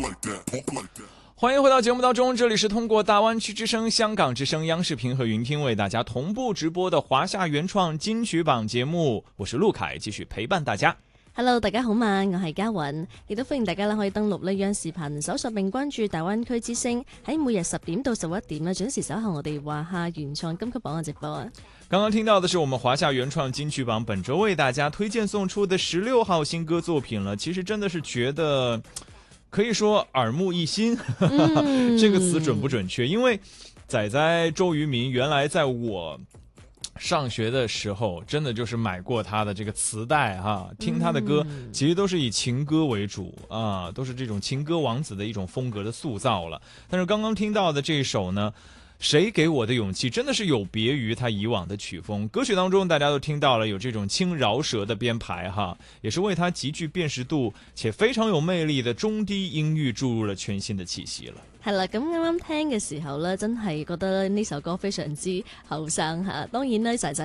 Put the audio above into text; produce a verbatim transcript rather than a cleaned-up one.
欢迎回到节目当中，这里是通过大湾区之声、香港之声、央视频和云听为大家同步直播的華夏原創金曲榜節目，我是陸凱，繼續陪伴大家。 Hello， 大家好嘛，我係嘉韻，亦都歡迎大家可以登錄呢央視頻搜索並關注大灣區之聲，喺每日十點到十一點咧準時守候我哋華夏原創金曲榜嘅直播啊。 剛剛聽到的是我們華夏原創金曲榜本周為大家推薦送出的十六號新歌作品了，其實真的是覺得可以說耳目一新，嗯、這個詞準不準確？因為仔仔周渝民原來在我上學的時候真的就是買過他的這個磁帶哈，聽他的歌其實都是以情歌為主啊，都是這種情歌王子的一種風格的塑造了。但是剛剛聽到的這一首呢，誰給我的勇氣，真的是有別於他以往的曲風。歌曲當中大家都聽到了有這種輕饒舌的編排哈，也是為他極具辨識度且非常有魅力的中低音域注入了全新的氣息了。 係啦，咁啱啱聽嘅時候呢，真係覺得呢首歌非常之後生吓。當然呢，仔仔